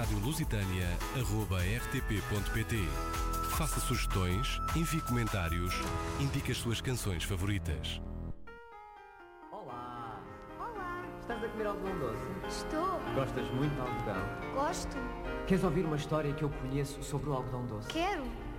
radiolusitânia@rtp.pt. Faça sugestões, envie comentários, indique as suas canções favoritas. Olá! Olá! Estás a comer algodão doce? Estou! Gostas muito de algodão? Gosto! Queres ouvir uma história que eu conheço sobre o algodão doce? Quero!